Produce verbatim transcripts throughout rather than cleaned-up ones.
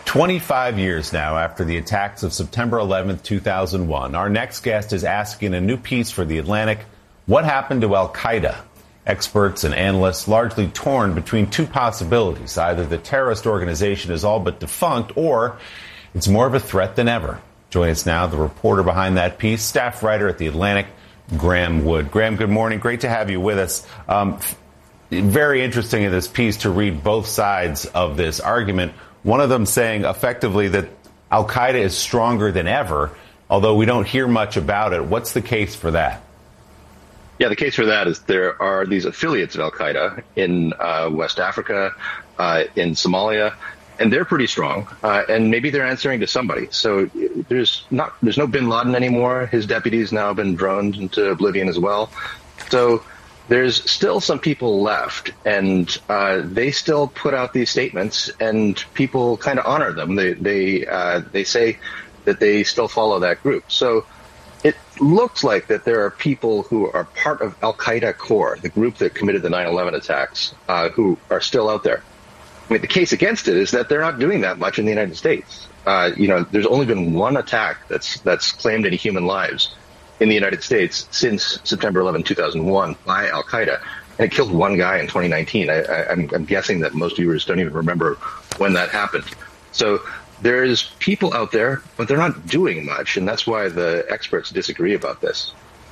twenty-five years now after the attacks of September eleventh, two thousand one, our next guest is asking a new piece for The Atlantic, what happened to al-Qaeda? Experts and analysts largely torn between two possibilities. Either the terrorist organization is all but defunct, or it's more of a threat than ever. Join us now, the reporter behind that piece, staff writer at The Atlantic, Graeme Wood. Graeme, good morning. Great to have you with us. Um, very interesting in this piece to read both sides of this argument. One of them saying effectively that al-Qaeda is stronger than ever, although we don't hear much about it. What's the case for that? Yeah, the case for that is there are these affiliates of al-Qaeda in uh, West Africa, uh, in Somalia, and they're pretty strong. Uh, and maybe they're answering to somebody. So there's not there's no bin Laden anymore. His deputy's now been droned into oblivion as well. So there's still some people left, and uh, they still put out these statements, and people kind of honor them. They they uh, they say that they still follow that group. So it looks like that there are people who are part of al-Qaeda Core, the group that committed the nine eleven attacks, uh, who are still out there. I mean, the case against it is that they're not doing that much in the United States. Uh, you know, there's only been one attack that's that's claimed any human lives in the United States since September eleventh, two thousand one by al-Qaeda, and it killed one guy in twenty nineteen. I, I, I'm, I'm guessing that most viewers don't even remember when that happened. So there's people out there, but they're not doing much, and that's why the experts disagree about this.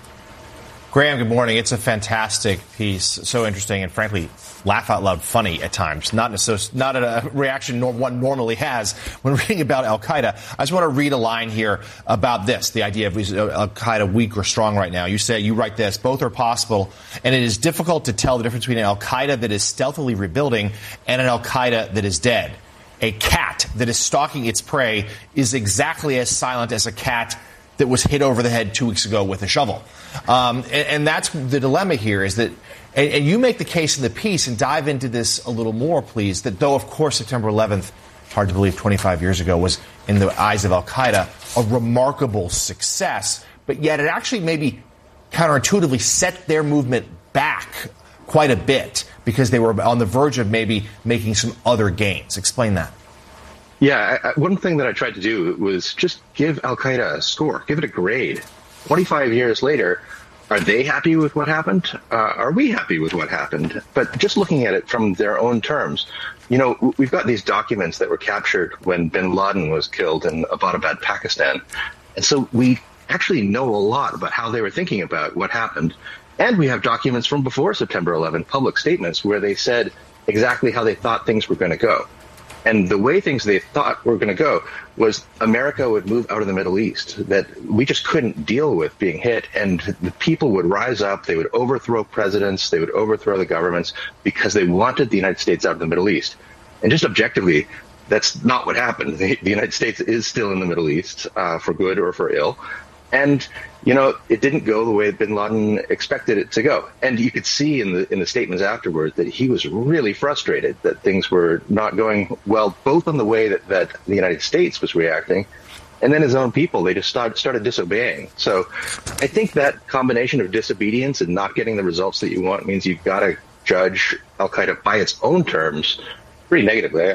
Graeme, good morning. It's a fantastic piece, so interesting, and frankly, laugh out loud funny at times. Not a, not a reaction one normally has when reading about al-Qaeda. I just want to read a line here about this, the idea of al-Qaeda weak or strong right now. You say, you write this, both are possible, and it is difficult to tell the difference between an al-Qaeda that is stealthily rebuilding and an al-Qaeda that is dead. A cat that is stalking its prey is exactly as silent as a cat that was hit over the head two weeks ago with a shovel. Um, and, and that's the dilemma here is that, and, and you make the case in the piece and dive into this a little more, please, that though, of course, September eleventh, hard to believe twenty-five years ago, was in the eyes of al-Qaeda a remarkable success, but yet it actually maybe counterintuitively set their movement back quite a bit because they were on the verge of maybe making some other gains. Explain that. Yeah, I, one thing that I tried to do was just give al-Qaeda a score, give it a grade. twenty-five years later, are they happy with what happened? Uh, are we happy with what happened? But just looking at it from their own terms, you know, we've got these documents that were captured when bin Laden was killed in Abbottabad, Pakistan. And so we actually know a lot about how they were thinking about what happened. And we have documents from before September eleventh, public statements, where they said exactly how they thought things were going to go. And the way things they thought were going to go was America would move out of the Middle East, that we just couldn't deal with being hit. And the people would rise up. They would overthrow presidents. They would overthrow the governments because they wanted the United States out of the Middle East. And just objectively, that's not what happened. The, the United States is still in the Middle East, uh, for good or for ill. And, you know, it didn't go the way bin Laden expected it to go. And you could see in the in the statements afterwards that he was really frustrated that things were not going well, both on the way that, that the United States was reacting, and then his own people, they just started, started disobeying. So I think that combination of disobedience and not getting the results that you want means you've got to judge al-Qaeda by its own terms pretty negatively.